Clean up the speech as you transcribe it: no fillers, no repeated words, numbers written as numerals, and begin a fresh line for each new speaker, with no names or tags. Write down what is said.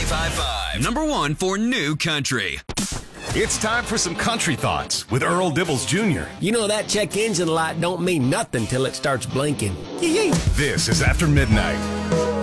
95.5, number one for new country.
It's time for some country thoughts with Earl Dibbles Jr.
You know that check engine light don't mean nothing till it starts blinking.
This is After Midnight.